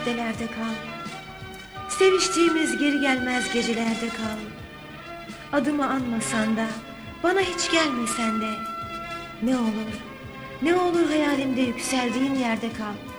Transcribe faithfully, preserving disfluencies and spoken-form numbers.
caddelerde kal. Seviştiğimiz geri gelmez gecelerde kal. Adımı anmasan da, bana hiç gelmesen de, ne olur, ne olur hayalimde yükseldiğin yerde kal.